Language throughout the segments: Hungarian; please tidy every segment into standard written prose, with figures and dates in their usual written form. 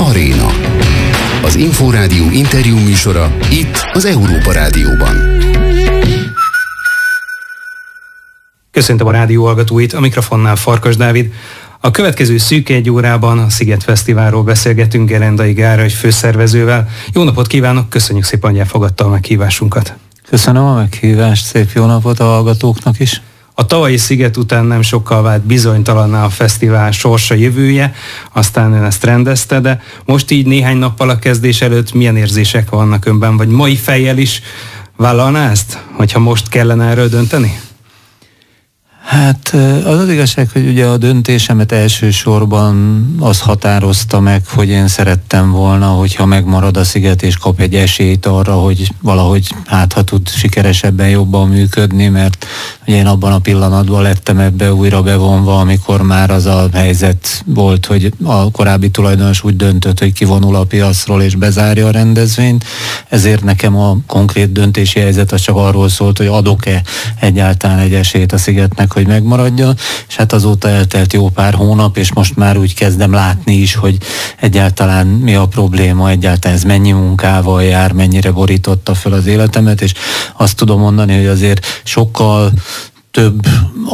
Aréna. Az Inforádió interjú műsora itt az Európa Rádióban. Köszöntöm a rádió hallgatóit, a mikrofonnál Farkas Dávid. A következő szűk egy órában a Sziget Fesztiválról beszélgetünk Gerendai Gároly főszervezővel. Jó napot kívánok, köszönjük szépen, hogy elfogadta a meghívásunkat. Köszönöm a meghívást, szép jó napot a hallgatóknak is. A tavalyi Sziget után nem sokkal vált bizonytalanná a fesztivál sorsa, jövője, aztán ön ezt rendezte, de most így néhány nappal a kezdés előtt milyen érzések vannak önben, vagy mai fejjel is vállalná ezt, hogyha most kellene erről dönteni? Hát az igazság, hogy ugye a döntésemet elsősorban az határozta meg, hogy én szerettem volna, hogyha megmarad a Sziget és kap egy esélyt arra, hogy valahogy ha tud sikeresebben, jobban működni, mert ugye én abban a pillanatban lettem ebbe újra bevonva, amikor már az a helyzet volt, hogy a korábbi tulajdonos úgy döntött, hogy kivonul a piacról és bezárja a rendezvényt, ezért nekem a konkrét döntési helyzet az csak arról szólt, hogy adok-e egyáltalán egy esélyt a Szigetnek, hogy megmaradjon, és hát azóta eltelt jó pár hónap, és most már úgy kezdem látni is, hogy egyáltalán mi a probléma, egyáltalán ez mennyi munkával jár, mennyire borította föl az életemet, és azt tudom mondani, hogy azért sokkal több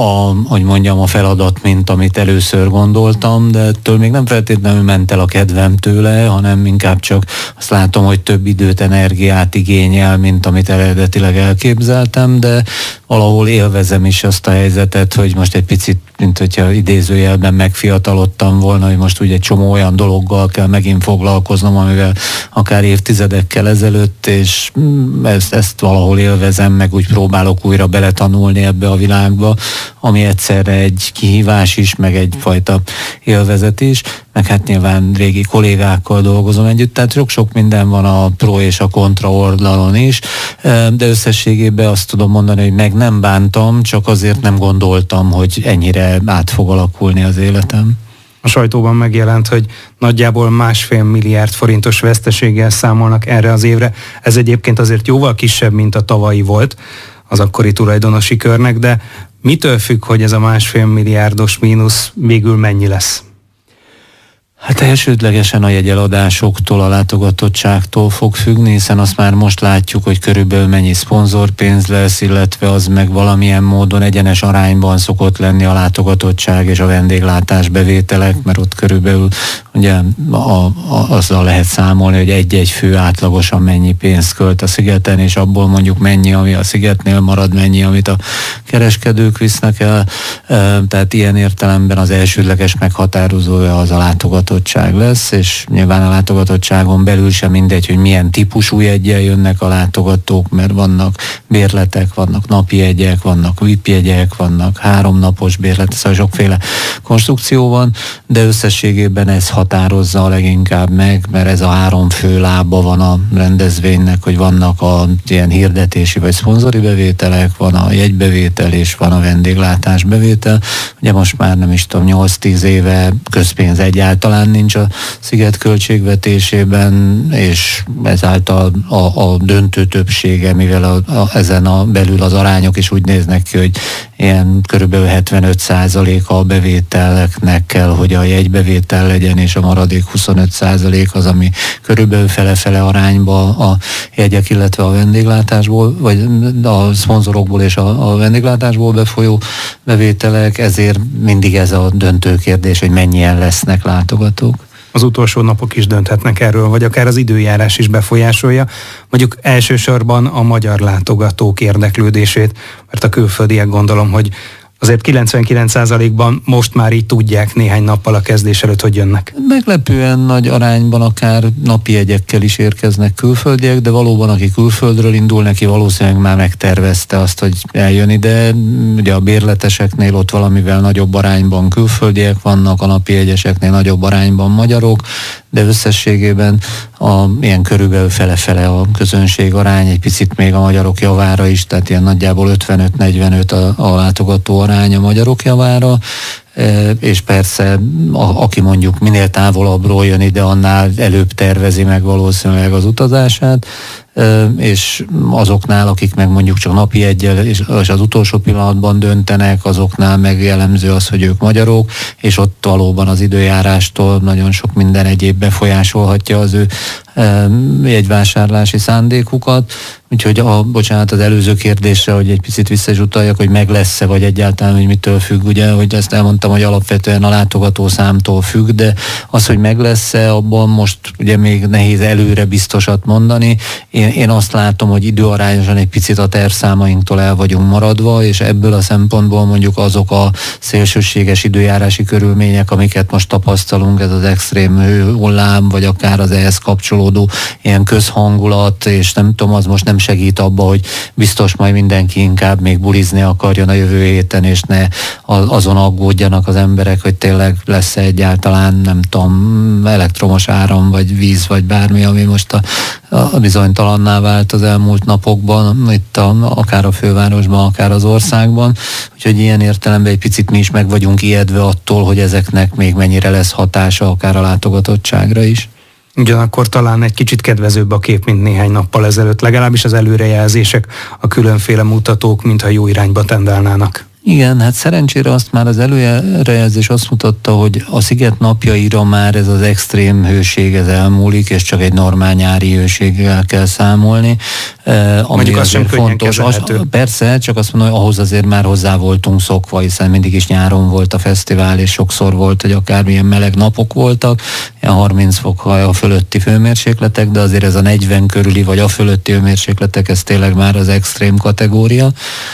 a feladat, mint amit először gondoltam, de ettől még nem feltétlenül ment el a kedvem tőle, hanem inkább csak azt látom, hogy több időt, energiát igényel, mint amit eredetileg elképzeltem, de valahol élvezem is azt a helyzetet, hogy most egy picit, mint hogyha idézőjelben megfiatalodtam volna, hogy most ugye egy csomó olyan dologgal kell megint foglalkoznom, amivel akár évtizedekkel ezelőtt, és ezt valahol élvezem, meg úgy próbálok újra beletanulni ebbe a világba, ami egyszerre egy kihívás is, meg egyfajta élvezet is, meg hát nyilván régi kollégákkal dolgozom együtt, tehát sok minden van a pro és a kontra oldalon is, de összességében azt tudom mondani, hogy meg nem bántam, csak azért nem gondoltam, hogy ennyire át fog alakulni az életem. A sajtóban megjelent, hogy nagyjából 1,5 milliárd forintos veszteséggel számolnak erre az évre. Ez egyébként azért jóval kisebb, mint a tavalyi volt az akkori tulajdonosi körnek, de mitől függ, hogy ez a 1,5 milliárdos mínusz végül mennyi lesz? Hát elsődlegesen a jegyeladásoktól, a látogatottságtól fog függni, hiszen azt már most látjuk, hogy körülbelül mennyi szponzorpénz lesz, illetve az meg valamilyen módon egyenes arányban szokott lenni a látogatottság és a vendéglátás bevételek, mert ott körülbelül ugye azzal lehet számolni, hogy egy-egy fő átlagosan mennyi pénzt költ a Szigeten, és abból mondjuk mennyi, ami a Szigetnél marad, mennyi, amit a kereskedők visznek el. Tehát ilyen értelemben az elsődleges meghatározója az a látogatottság lesz, és nyilván a látogatottságon belül sem mindegy, hogy milyen típusú jeggyel jönnek a látogatók, mert vannak bérletek, vannak napi jegyek, vannak VIP jegyek, vannak 3 napos bérletek, szóval sokféle konstrukció van, de összességében ez határozza a leginkább meg, mert ez a 3 fő lába van a rendezvénynek, hogy vannak a ilyen hirdetési vagy szponzori bevételek, van a jegybevétel és van a vendéglátás bevétel. Ugye most már nem is tudom, 8-10 éve közpénz egyáltalán nincs a Sziget költségvetésében, és ezáltal a döntő többsége, mivel ezen a belül az arányok is úgy néznek ki, hogy ilyen körülbelül 75%-a a bevételeknek kell, hogy a jegybevétel legyen, és a maradék 25% az, ami körülbelül fele-fele arányba a jegyek, illetve a vendéglátásból, vagy a szponzorokból és a vendéglátásból befolyó bevételek, ezért mindig ez a döntő kérdés, hogy mennyien lesznek látogatók. Az utolsó napok is dönthetnek erről, vagy akár az időjárás is befolyásolja, mondjuk elsősorban a magyar látogatók érdeklődését, mert a külföldiek gondolom, hogy azért 99%-ban most már így tudják néhány nappal a kezdés előtt, hogy jönnek. Meglepően nagy arányban akár napi jegyekkel is érkeznek külföldiek, de valóban aki külföldről indul, neki valószínűleg már megtervezte azt, hogy eljön ide. Ugye a bérleteseknél ott valamivel nagyobb arányban külföldiek vannak, a napi jegyeseknél nagyobb arányban magyarok, de összességében ilyen körülbelül fele-fele a közönség arány, egy picit még a magyarok javára is, tehát ilyen nagyjából 55-45 a látogató arány a magyarok javára. és persze aki mondjuk minél távolabbról jön ide, annál előbb tervezi meg valószínűleg az utazását, és azoknál, akik meg mondjuk csak napi egyel és az utolsó pillanatban döntenek, azoknál meg jellemző az, hogy ők magyarok, és ott valóban az időjárástól nagyon sok minden egyéb befolyásolhatja az ő jegyvásárlási szándékukat. Úgyhogy az előző kérdésre, hogy egy picit vissza is utaljak, hogy meg lesz-e, vagy egyáltalán, hogy mitől függ, ugye, hogy ezt elmondtam, hogy alapvetően a látogatószámtól függ, de az, hogy meg lesz-e, abban most ugye még nehéz előre biztosat mondani. Én azt látom, hogy időarányosan egy picit a tervszámainktól el vagyunk maradva, és ebből a szempontból mondjuk azok a szélsőséges időjárási körülmények, amiket most tapasztalunk, ez az extrém hőhullám, vagy akár az ehhez kapcsolódó ilyen közhangulat, és nem tudom, az most nem segít abba, hogy biztos majd mindenki inkább még bulizni akarjon a jövő héten, és ne azon aggódjanak az emberek, hogy tényleg lesz egyáltalán, nem tudom, elektromos áram, vagy víz, vagy bármi, ami most a bizonytalanná vált az elmúlt napokban, itt akár a fővárosban, akár az országban. Úgyhogy ilyen értelemben egy picit mi is meg vagyunk ijedve attól, hogy ezeknek még mennyire lesz hatása akár a látogatottságra is. Ugyanakkor talán egy kicsit kedvezőbb a kép, mint néhány nappal ezelőtt, legalábbis az előrejelzések, a különféle mutatók, mintha jó irányba tendálnának. Igen, hát szerencsére azt már az előrejelzés azt mutatta, hogy a sziget napjaira már ez az extrém hőség ez elmúlik, és csak egy normál nyári hőséggel kell számolni. Mondjuk az sem könnyen kezelhető. Persze, csak azt mondom, hogy ahhoz azért már hozzá voltunk szokva, hiszen mindig is nyáron volt a fesztivál, és sokszor volt, hogy akármilyen meleg napok voltak, ilyen 30 fok a fölötti hőmérsékletek, de azért ez a 40 körüli vagy a fölötti hőmérsékletek, ez tényleg már az extrém kategória.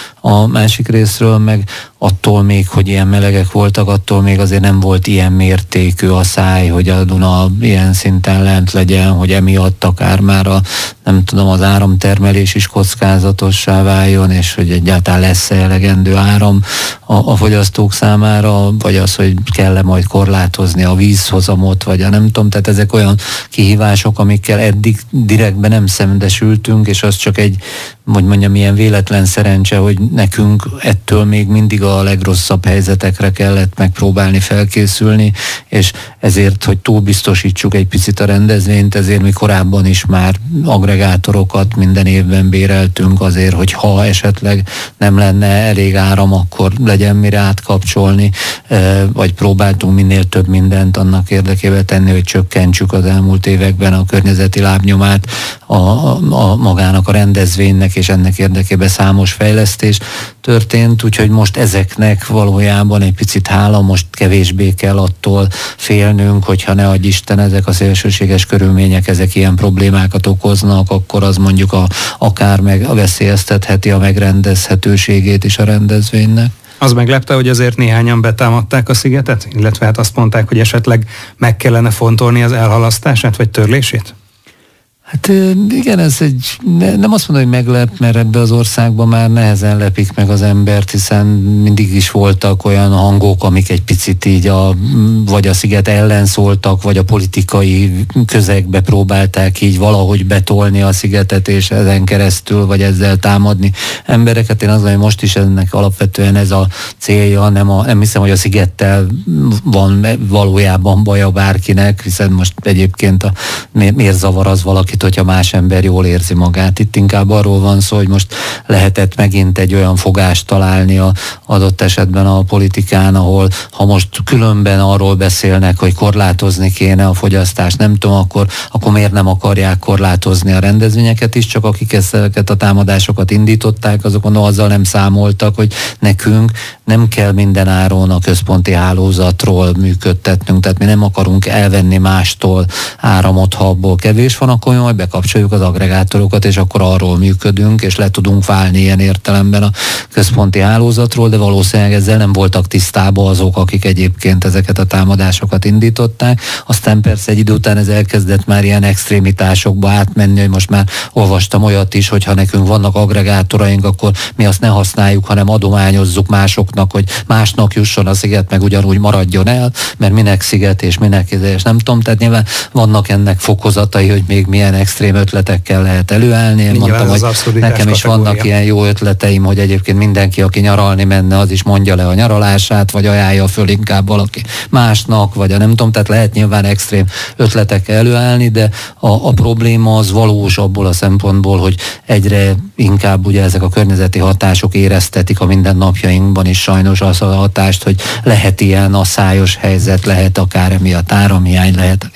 A másik részről meg attól még, hogy ilyen melegek voltak, attól még azért nem volt ilyen mértékű a száj, hogy a Duna ilyen szinten lent legyen, hogy emiatt akár már az áramtermelés is kockázatossá váljon, és hogy egyáltalán lesz-e elegendő áram a fogyasztók számára, vagy az, hogy kell-e majd korlátozni a vízhozamot, vagy nem tudom, tehát ezek olyan kihívások, amikkel eddig direktben nem szembesültünk, és az csak egy, hogy mondjam, ilyen véletlen szerencse, hogy nekünk ettől még mindig a legrosszabb helyzetekre kellett megpróbálni felkészülni, és ezért, hogy túlbiztosítsuk egy picit a rendezvényt, ezért mi korábban is már agregátorokat minden évben béreltünk azért, hogy ha esetleg nem lenne elég áram, akkor legyen mire átkapcsolni, vagy próbáltunk minél több mindent annak érdekében tenni, hogy csökkentsük az elmúlt években a környezeti lábnyomát a magának a rendezvénynek, és ennek érdekében számos fejlesztés történt, úgyhogy most ezeknek valójában egy picit hála, most kevésbé kell attól félnünk, hogyha ne adj Isten ezek a szélsőséges körülmények, ezek ilyen problémákat okoznak, akkor az mondjuk akár veszélyeztetheti a megrendezhetőségét is a rendezvénynek. Az meglepte, hogy azért néhányan betámadták a szigetet, illetve hát azt mondták, hogy esetleg meg kellene fontolni az elhalasztását vagy törlését? Hát igen, ez nem azt mondom, hogy meglep, mert ebbe az országban már nehezen lepik meg az embert, hiszen mindig is voltak olyan hangok, amik egy picit így vagy a sziget ellen szóltak, vagy a politikai közegbe próbálták így valahogy betolni a szigetet, és ezen keresztül, vagy ezzel támadni embereket. Én azt mondom, hogy most is ennek alapvetően ez a célja, nem hiszem, hogy a szigettel van valójában baja bárkinek, hiszen most egyébként miért zavar az valaki, hogyha más ember jól érzi magát. Itt inkább arról van szó, hogy most lehetett megint egy olyan fogást találni adott esetben a politikán, ahol ha most különben arról beszélnek, hogy korlátozni kéne a fogyasztást, nem tudom, akkor miért nem akarják korlátozni a rendezvényeket is, csak akik ezeket a támadásokat indították, azok azzal nem számoltak, hogy nekünk nem kell minden áron a központi hálózatról működtetnünk, tehát mi nem akarunk elvenni mástól áramot, ha abból kevés van, akkor majd bekapcsoljuk az agregátorokat, és akkor arról működünk, és le tudunk válni ilyen értelemben a központi hálózatról, de valószínűleg ezzel nem voltak tisztában azok, akik egyébként ezeket a támadásokat indították. Aztán persze egy idő után ez elkezdett már ilyen extrémitásokba átmenni, hogy most már olvastam olyat is, hogy ha nekünk vannak agregátoraink, akkor mi azt ne használjuk, hanem adományozzuk másoknak, hogy másnak jusson a sziget, meg ugyanúgy maradjon el, mert minek sziget és minek, és nem tudom, tehát nyilván vannak ennek fokozatai, hogy még milyen extrém ötletekkel lehet előállni. Én mondtam, hogy nekem is vannak ilyen jó ötleteim, hogy egyébként mindenki, aki nyaralni menne, az is mondja le a nyaralását, vagy ajánlja föl inkább valaki másnak, vagy nem tudom, tehát lehet nyilván extrém ötletekkel előállni, de a probléma az valós abból a szempontból, hogy egyre inkább ugye ezek a környezeti hatások éreztetik a mindennapjainkban is sajnos az a hatást, hogy lehet ilyen asszályos helyzet, lehet akár emiatt áramhiány, lehet.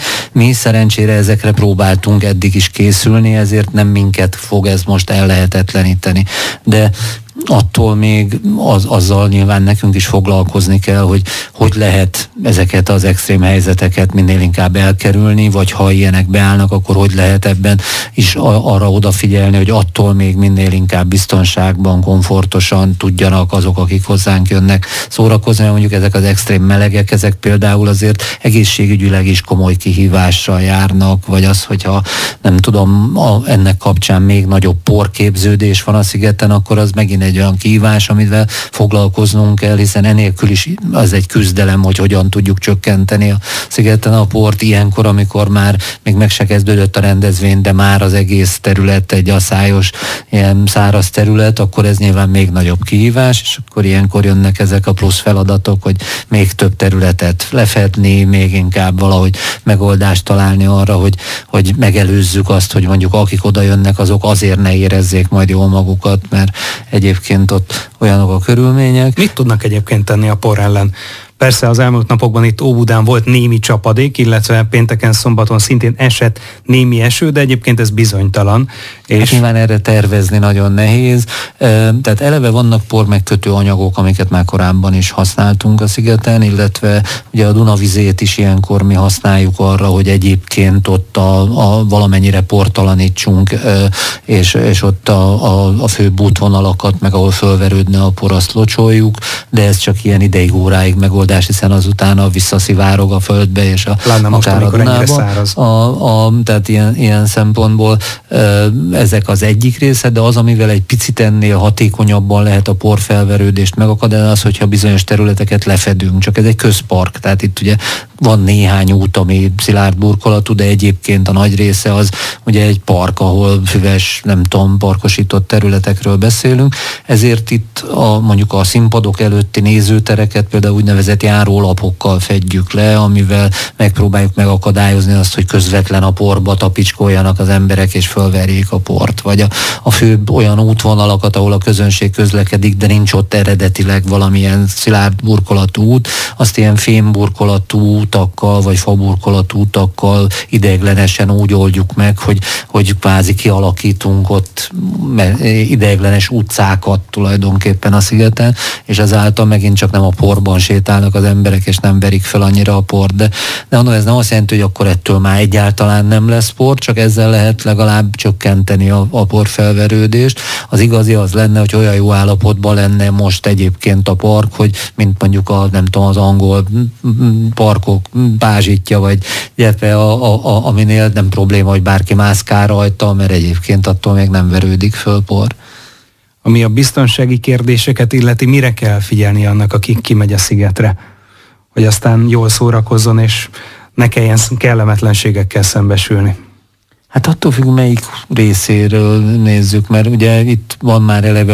Mi szerencsére ezekre próbáltunk eddig is készülni, ezért nem minket fog ez most ellehetetleníteni. De attól még azzal nyilván nekünk is foglalkozni kell, hogy lehet ezeket az extrém helyzeteket minél inkább elkerülni, vagy ha ilyenek beállnak, akkor hogy lehet ebben is arra odafigyelni, hogy attól még minél inkább biztonságban, komfortosan tudjanak azok, akik hozzánk jönnek szórakozni, mert mondjuk ezek az extrém melegek, ezek például azért egészségügyileg is komoly kihívással járnak, vagy az, hogyha nem tudom, ennek kapcsán még nagyobb porképződés van a szigeten, akkor az megint egy olyan kihívás, amivel foglalkoznunk kell, hiszen enélkül is az egy küzdelem, hogy hogyan tudjuk csökkenteni a szigeten a port ilyenkor, amikor már még meg se kezdődött a rendezvény, de már az egész terület egy asszályos, ilyen száraz terület, akkor ez nyilván még nagyobb kihívás, és akkor ilyenkor jönnek ezek a plusz feladatok, hogy még több területet lefedni, még inkább valahogy megoldást találni arra, hogy megelőzzük azt, hogy mondjuk akik oda jönnek, azok azért ne érezzék majd jól magukat, mert egyébként ott olyanok a körülmények. Mit tudnak egyébként tenni a por ellen? Persze az elmúlt napokban itt Óbudán volt némi csapadék, illetve pénteken, szombaton szintén esett némi eső, de egyébként ez bizonytalan. És hát nyilván erre tervezni nagyon nehéz. Tehát eleve vannak pormegkötő anyagok, amiket már korábban is használtunk a szigeten, illetve ugye a Dunavizét is ilyenkor mi használjuk arra, hogy egyébként ott a valamennyire portalanítsunk, és ott a főbb útvonalakat, meg ahol fölverődne a por, azt locsoljuk, de ez csak ilyen ideig, óráig megoldás, hiszen azután visszaszivárog a földbe, és akár a Dunába. Tehát ilyen szempontból ezek az egyik része, de az, amivel egy picit ennél hatékonyabban lehet a porfelverődést megakadályozni, az, hogyha bizonyos területeket lefedünk. Csak ez egy közpark, tehát itt ugye van néhány út, ami szilárd burkolatú, de egyébként a nagy része az ugye egy park, ahol füves, nem tudom, parkosított területekről beszélünk. Ezért itt mondjuk a színpadok előtti nézőtereket például úgynevezett járólapokkal fedjük le, amivel megpróbáljuk megakadályozni azt, hogy közvetlen a porba tapicskoljanak az emberek és fölverjék a port. Vagy a főbb olyan útvonalakat, ahol a közönség közlekedik, de nincs ott eredetileg valamilyen szilárd burkolatú út, azt ilyen fémburkolatú utakkal, vagy faburkolatú utakkal ideiglenesen úgy oldjuk meg, hogy kvázi kialakítunk ott ideiglenes utcákat tulajdonképpen a szigeten, és ezáltal megint csak nem a porban sétálnak az emberek, és nem verik fel annyira a port. De ez nem azt jelenti, hogy akkor ettől már egyáltalán nem lesz por, csak ezzel lehet legalább csökkenteni a porfelverődést. Az igazi az lenne, hogy olyan jó állapotban lenne most egyébként a park, hogy mint mondjuk az angol parkok Pázsitja, vagy illetve aminél nem probléma, hogy bárki mászkál rajta, mert egyébként attól még nem verődik föl por. Ami a biztonsági kérdéseket illeti, mire kell figyelni annak, aki kimegy a szigetre? Hogy aztán jól szórakozzon, és ne kelljen kellemetlenségekkel szembesülni. Hát attól függ, melyik részéről nézzük, mert ugye itt van már eleve